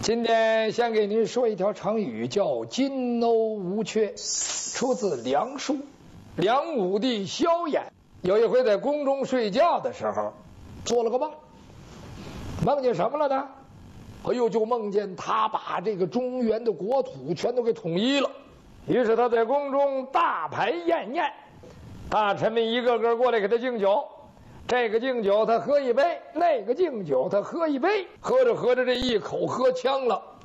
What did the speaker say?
今天先给您说一条成语，叫金瓯无缺，出自梁书。梁武帝萧衍有一回在宫中睡觉的时候，做了个梦，梦见什么了呢？哎呦，就梦见他把这个中原的国土全都给统一了。于是他在宫中大排宴宴，大臣们一个个过来给他敬酒。这个敬酒他喝一杯，那个敬酒他喝一杯，喝着喝着这一口喝呛了，